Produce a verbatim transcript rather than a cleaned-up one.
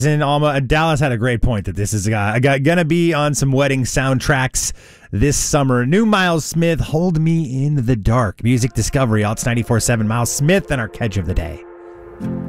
And Alma, Dallas had a great point that this is uh, gonna be on some wedding soundtracks this summer. New Miles Smith, Hold Me in the Dark. Music Discovery, Alts ninety-four point seven. Miles Smith and our catch of the day.